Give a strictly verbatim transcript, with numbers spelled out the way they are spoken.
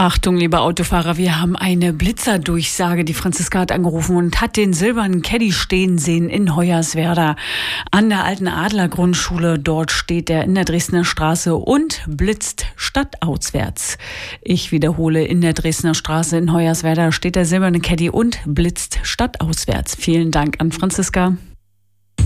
Achtung, liebe Autofahrer, wir haben eine Blitzerdurchsage. Die Franziska hat angerufen und hat den silbernen Caddy stehen sehen in Hoyerswerda an der alten Adler-Grundschule. Dort steht er in der Dresdner Straße und blitzt stadtauswärts. Ich wiederhole, in der Dresdner Straße in Hoyerswerda steht der silberne Caddy und blitzt stadtauswärts. Vielen Dank an Franziska.